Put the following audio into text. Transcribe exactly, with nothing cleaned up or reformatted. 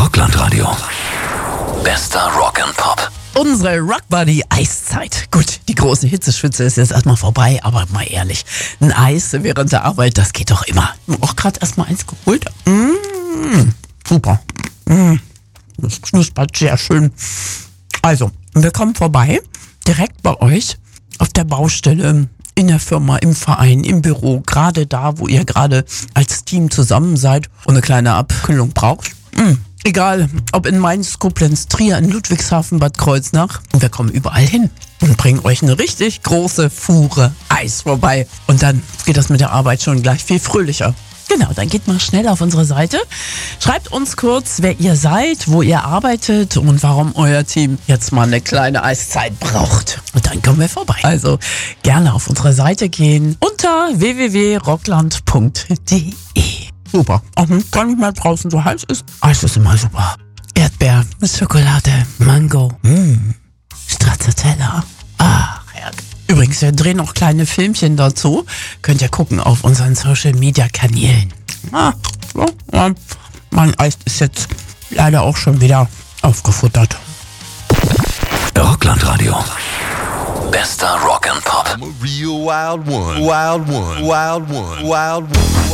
Rockland-Radio. Bester Rock and Pop. Unsere Rockbuddy Eiszeit. Gut, die große Hitzeschwitze ist jetzt erstmal vorbei, aber mal ehrlich, ein Eis während der Arbeit, das geht doch immer. Auch gerade erstmal eins geholt. Mmh, super. Mmh, das knuspert sehr schön. Also, wir kommen vorbei, direkt bei euch auf der Baustelle, in der Firma, im Verein, im Büro, gerade da, wo ihr gerade als Team zusammen seid und eine kleine Abkühlung braucht. Mmh. Egal, ob in Mainz, Koblenz, Trier, in Ludwigshafen, Bad Kreuznach. Wir kommen überall hin und bringen euch eine richtig große Fuhre Eis vorbei. Und dann geht das mit der Arbeit schon gleich viel fröhlicher. Genau, dann geht mal schnell auf unsere Seite. Schreibt uns kurz, wer ihr seid, wo ihr arbeitet und warum euer Team jetzt mal eine kleine Eiszeit braucht. Und dann kommen wir vorbei. Also gerne auf unsere Seite gehen unter w w w punkt rockland punkt d e. Super. Auch gar nicht mehr draußen so heiß ist. Eis ist immer super. Erdbeer mit Schokolade, Mango, mm, Stracciatella. Ah, herrlich. Übrigens, wir drehen auch kleine Filmchen dazu. Könnt ihr gucken auf unseren Social-Media-Kanälen. Ah, so, ja. Mein Eis ist jetzt leider auch schon wieder aufgefuttert. Rockland-Radio. Bester Rock and Pop. I'm a real wild one. Wild one. Wild one. Wild one.